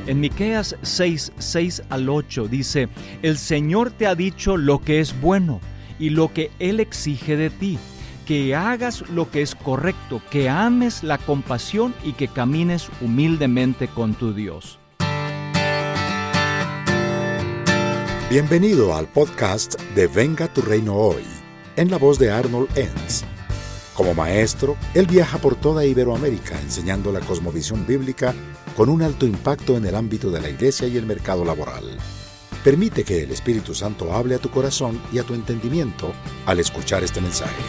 En Miqueas 6:6-8 dice: El Señor te ha dicho lo que es bueno y lo que Él exige de ti, que hagas lo que es correcto, que ames la compasión y que camines humildemente con tu Dios. Bienvenido al podcast de Venga tu Reino Hoy, en la voz de Arnold Enns. Como maestro, él viaja por toda Iberoamérica enseñando la cosmovisión bíblica con un alto impacto en el ámbito de la iglesia y el mercado laboral. Permite que el Espíritu Santo hable a tu corazón y a tu entendimiento al escuchar este mensaje.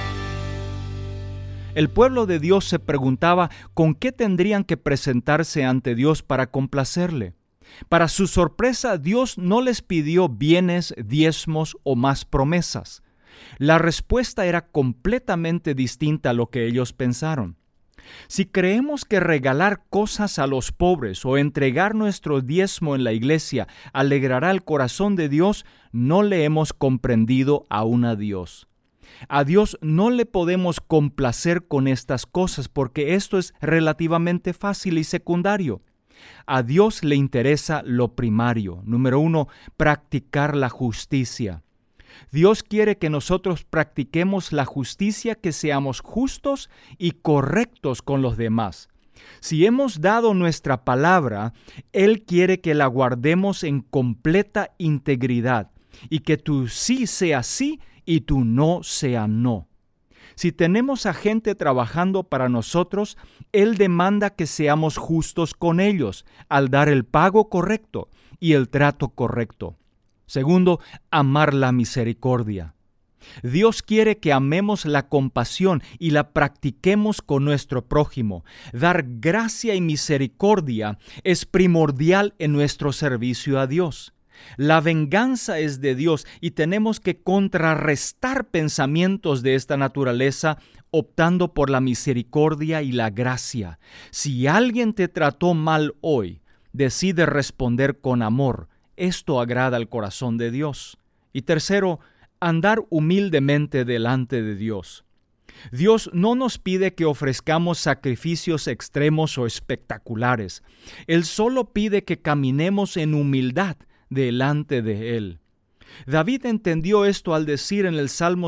El pueblo de Dios se preguntaba con qué tendrían que presentarse ante Dios para complacerle. Para su sorpresa, Dios no les pidió bienes, diezmos o más promesas. La respuesta era completamente distinta a lo que ellos pensaron. Si creemos que regalar cosas a los pobres o entregar nuestro diezmo en la iglesia alegrará el corazón de Dios, no le hemos comprendido aún a Dios. A Dios no le podemos complacer con estas cosas porque esto es relativamente fácil y secundario. A Dios le interesa lo primario. Número 1, practicar la justicia. Dios quiere que nosotros practiquemos la justicia, que seamos justos y correctos con los demás. Si hemos dado nuestra palabra, Él quiere que la guardemos en completa integridad y que tu sí sea sí y tu no sea no. Si tenemos a gente trabajando para nosotros, Él demanda que seamos justos con ellos al dar el pago correcto y el trato correcto. Segundo, amar la misericordia. Dios quiere que amemos la compasión y la practiquemos con nuestro prójimo. Dar gracia y misericordia es primordial en nuestro servicio a Dios. La venganza es de Dios y tenemos que contrarrestar pensamientos de esta naturaleza optando por la misericordia y la gracia. Si alguien te trató mal hoy, decide responder con amor. Esto agrada al corazón de Dios. Y tercero, andar humildemente delante de Dios. Dios no nos pide que ofrezcamos sacrificios extremos o espectaculares. Él solo pide que caminemos en humildad delante de Él. David entendió esto al decir en el Salmo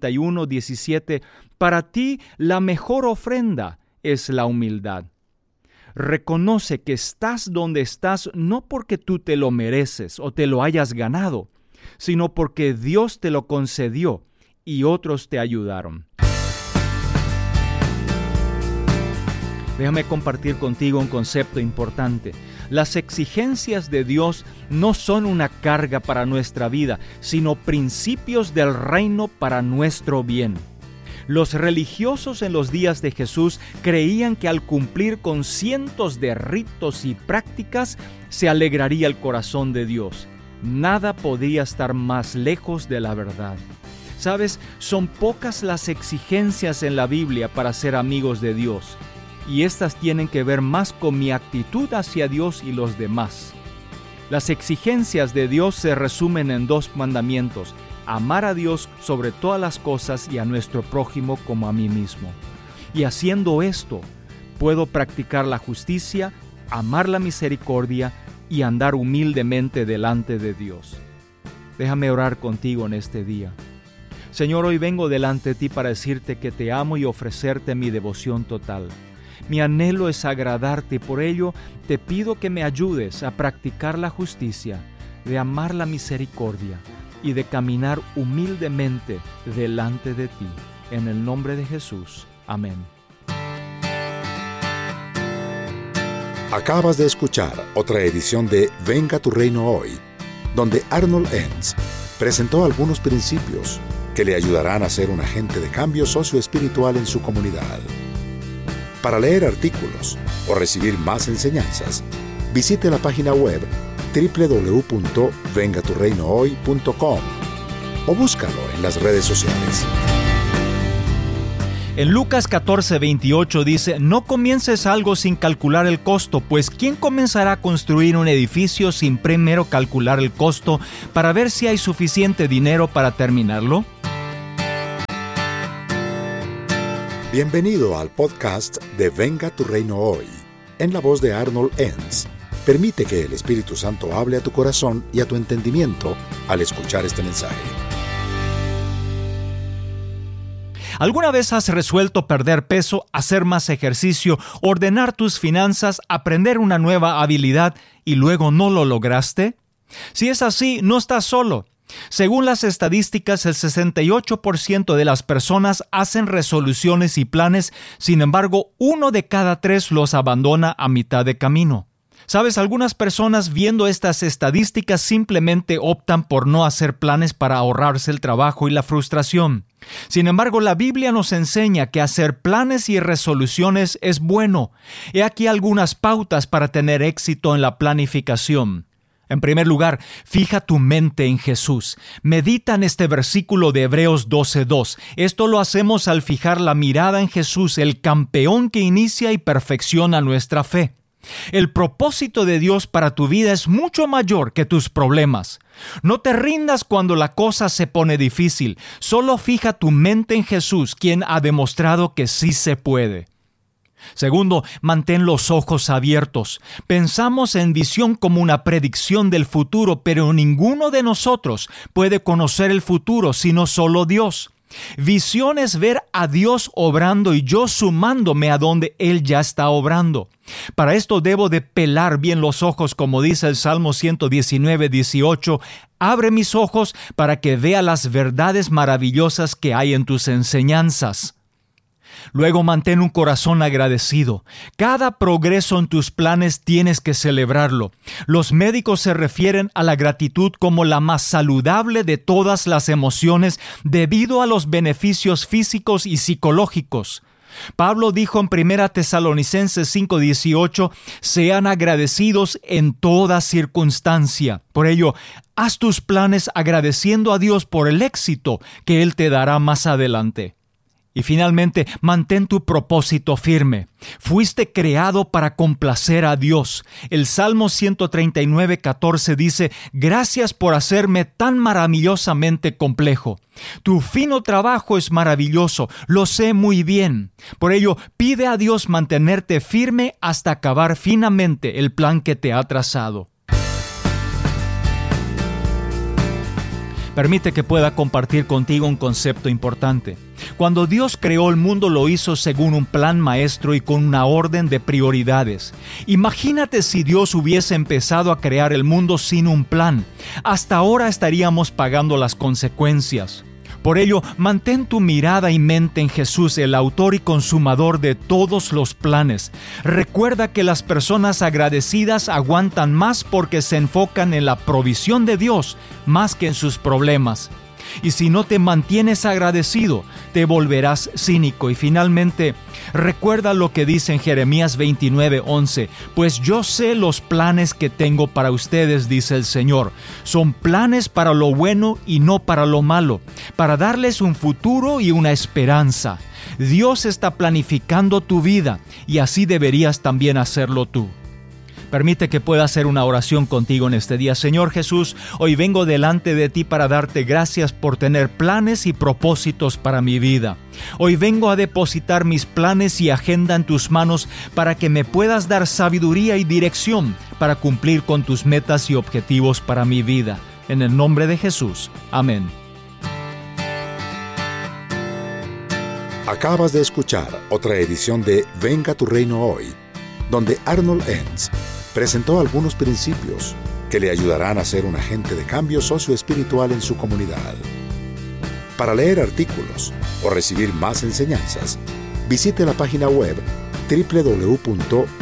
51:17, para ti la mejor ofrenda es la humildad. Reconoce que estás donde estás no porque tú te lo mereces o te lo hayas ganado, sino porque Dios te lo concedió y otros te ayudaron. Déjame compartir contigo un concepto importante. Las exigencias de Dios no son una carga para nuestra vida, sino principios del reino para nuestro bien. Los religiosos en los días de Jesús creían que al cumplir con cientos de ritos y prácticas se alegraría el corazón de Dios. Nada podía estar más lejos de la verdad. ¿Sabes? Son pocas las exigencias en la Biblia para ser amigos de Dios, y estas tienen que ver más con mi actitud hacia Dios y los demás. Las exigencias de Dios se resumen en 2 mandamientos: amar a Dios sobre todas las cosas y a nuestro prójimo como a mí mismo. Y haciendo esto, puedo practicar la justicia, amar la misericordia y andar humildemente delante de Dios. Déjame orar contigo en este día. Señor, hoy vengo delante de ti para decirte que te amo y ofrecerte mi devoción total. Mi anhelo es agradarte y por ello te pido que me ayudes a practicar la justicia, de amar la misericordia y de caminar humildemente delante de ti. En el nombre de Jesús. Amén. Acabas de escuchar otra edición de Venga tu Reino Hoy, donde Arnold Enns presentó algunos principios que le ayudarán a ser un agente de cambio socioespiritual en su comunidad. Para leer artículos o recibir más enseñanzas, visite la página web www.vengaturreinohoy.com o búscalo en las redes sociales. En Lucas 14:28 dice: no comiences algo sin calcular el costo, pues ¿quién comenzará a construir un edificio sin primero calcular el costo para ver si hay suficiente dinero para terminarlo? Bienvenido al podcast de Venga tu Reino Hoy, en la voz de Arnold Enns, Permite que el Espíritu Santo hable a tu corazón y a tu entendimiento al escuchar este mensaje. ¿Alguna vez has resuelto perder peso, hacer más ejercicio, ordenar tus finanzas, aprender una nueva habilidad y luego no lo lograste? Si es así, no estás solo. Según las estadísticas, el 68% de las personas hacen resoluciones y planes, sin embargo, 1 de cada 3 los abandona a mitad de camino. Sabes, algunas personas viendo estas estadísticas simplemente optan por no hacer planes para ahorrarse el trabajo y la frustración. Sin embargo, la Biblia nos enseña que hacer planes y resoluciones es bueno. He aquí algunas pautas para tener éxito en la planificación. En primer lugar, fija tu mente en Jesús. Medita en este versículo de Hebreos 12:2. Esto lo hacemos al fijar la mirada en Jesús, el campeón que inicia y perfecciona nuestra fe. El propósito de Dios para tu vida es mucho mayor que tus problemas. No te rindas cuando la cosa se pone difícil. Solo fija tu mente en Jesús, quien ha demostrado que sí se puede. Segundo, mantén los ojos abiertos. Pensamos en visión como una predicción del futuro, pero ninguno de nosotros puede conocer el futuro sino solo Dios. Visión es ver a Dios obrando y yo sumándome a donde Él ya está obrando. Para esto debo de pelar bien los ojos, como dice el Salmo 119:18. Abre mis ojos para que vea las verdades maravillosas que hay en tus enseñanzas. Luego mantén un corazón agradecido. Cada progreso en tus planes tienes que celebrarlo. Los médicos se refieren a la gratitud como la más saludable de todas las emociones debido a los beneficios físicos y psicológicos. Pablo dijo en 1 Tesalonicenses 5:18, sean agradecidos en toda circunstancia. Por ello, haz tus planes agradeciendo a Dios por el éxito que Él te dará más adelante. Y finalmente, mantén tu propósito firme. Fuiste creado para complacer a Dios. El Salmo 139:14 dice, gracias por hacerme tan maravillosamente complejo. Tu fino trabajo es maravilloso, lo sé muy bien. Por ello, pide a Dios mantenerte firme hasta acabar finamente el plan que te ha trazado. Permite que pueda compartir contigo un concepto importante. Cuando Dios creó el mundo lo hizo según un plan maestro y con una orden de prioridades. Imagínate si Dios hubiese empezado a crear el mundo sin un plan. Hasta ahora estaríamos pagando las consecuencias. Por ello, mantén tu mirada y mente en Jesús, el autor y consumador de todos los planes. Recuerda que las personas agradecidas aguantan más porque se enfocan en la provisión de Dios más que en sus problemas. Y si no te mantienes agradecido, te volverás cínico. Y finalmente, recuerda lo que dice en Jeremías 29:11. Pues yo sé los planes que tengo para ustedes, dice el Señor. Son planes para lo bueno y no para lo malo, para darles un futuro y una esperanza. Dios está planificando tu vida y así deberías también hacerlo tú. Permite que pueda hacer una oración contigo en este día. Señor Jesús, hoy vengo delante de ti para darte gracias por tener planes y propósitos para mi vida. Hoy vengo a depositar mis planes y agenda en tus manos para que me puedas dar sabiduría y dirección para cumplir con tus metas y objetivos para mi vida. En el nombre de Jesús. Amén. Acabas de escuchar otra edición de Venga tu Reino Hoy, donde Arnold Enns presentó algunos principios que le ayudarán a ser un agente de cambio socioespiritual en su comunidad. Para leer artículos o recibir más enseñanzas, visite la página web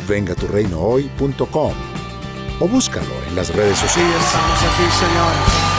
www.vengaturreinohoy.com o búscalo en las redes sociales. Sí, estamos aquí, Señor.